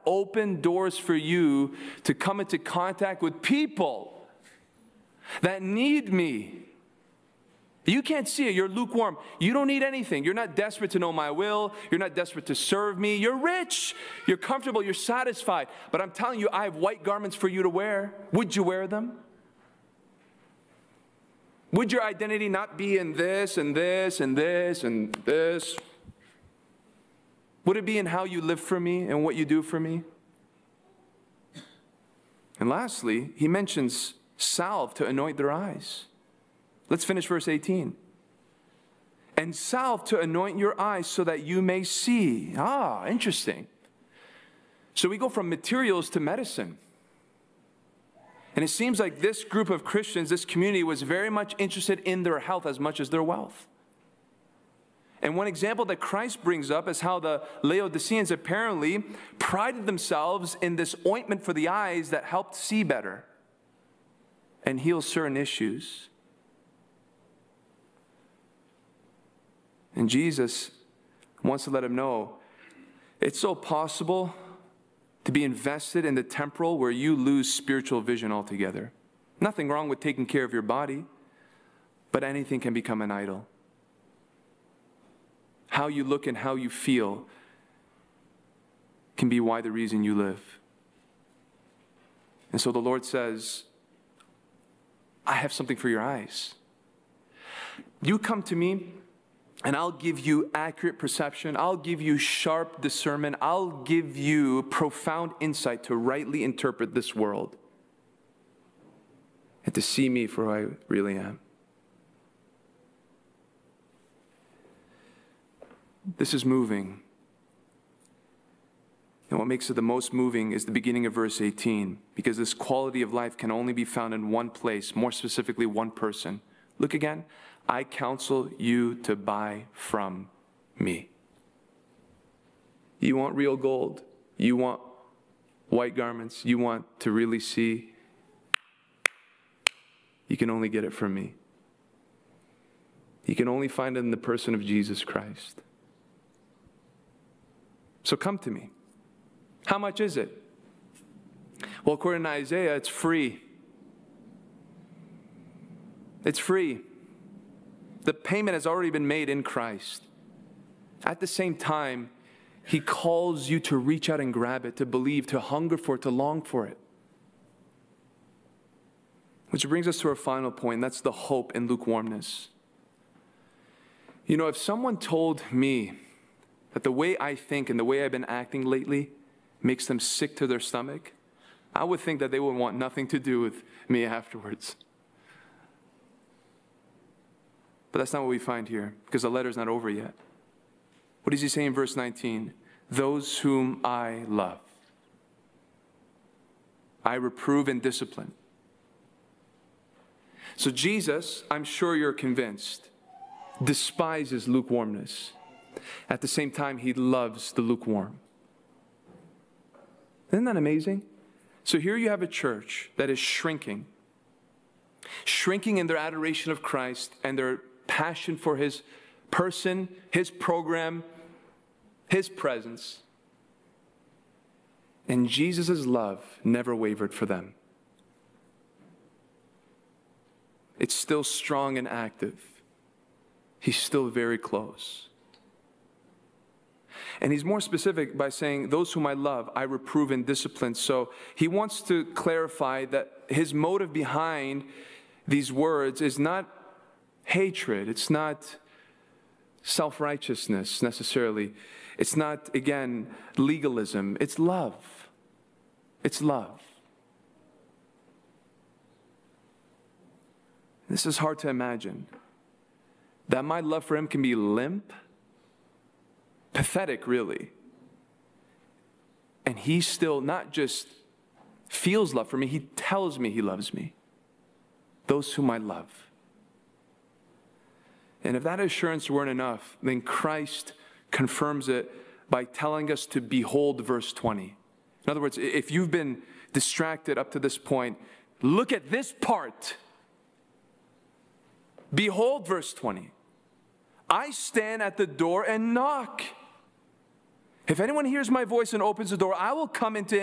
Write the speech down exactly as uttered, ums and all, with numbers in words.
open doors for you to come into contact with people that need me. You can't see it. You're lukewarm. You don't need anything. You're not desperate to know my will. You're not desperate to serve me. You're rich. You're comfortable. You're satisfied. But I'm telling you, I have white garments for you to wear. Would you wear them? Would your identity not be in this and this and this and this? Would it be in how you live for me and what you do for me? And lastly, he mentions salve to anoint their eyes. Let's finish verse eighteen. And salve to anoint your eyes so that you may see. Ah, interesting. So we go from materials to medicine. And it seems like this group of Christians, this community, was very much interested in their health as much as their wealth. And one example that Christ brings up is how the Laodiceans apparently prided themselves in this ointment for the eyes that helped see better and heal certain issues. And Jesus wants to let them know it's so possible to be invested in the temporal where you lose spiritual vision altogether. Nothing wrong with taking care of your body, but anything can become an idol. How you look and how you feel can be why the reason you live. And so the Lord says, I have something for your eyes. You come to me, and I'll give you accurate perception. I'll give you sharp discernment. I'll give you profound insight to rightly interpret this world and to see me for who I really am. This is moving. And what makes it the most moving is the beginning of verse eighteen, because this quality of life can only be found in one place, more specifically one person. Look again. I counsel you to buy from me. You want real gold. You want white garments. You want to really see. You can only get it from me. You can only find it in the person of Jesus Christ. So come to me. How much is it? Well, according to Isaiah, it's free. It's free. The payment has already been made in Christ. At the same time, he calls you to reach out and grab it, to believe, to hunger for it, to long for it. Which brings us to our final point, and that's the hope in lukewarmness. You know, if someone told me that the way I think and the way I've been acting lately makes them sick to their stomach, I would think that they would want nothing to do with me afterwards. But that's not what we find here, because the letter's not over yet. What does he say in verse nineteen? Those whom I love, I reprove and discipline. So Jesus, I'm sure you're convinced, despises lukewarmness. At the same time, he loves the lukewarm. Isn't that amazing? So here you have a church that is shrinking. Shrinking in their adoration of Christ and their passion for his person, his program, his presence. And Jesus' love never wavered for them. It's still strong and active. He's still very close. And he's more specific by saying, those whom I love, I reprove and discipline. So he wants to clarify that his motive behind these words is not hatred. It's not self-righteousness necessarily. It's not, again, legalism. It's love. It's love. This is hard to imagine. That my love for him can be limp, pathetic, really. And he still not just feels love for me, he tells me he loves me. Those whom I love. And if that assurance weren't enough, then Christ confirms it by telling us to behold verse twenty. In other words, if you've been distracted up to this point, look at this part. Behold verse twenty. I stand at the door and knock. If anyone hears my voice and opens the door, I will come into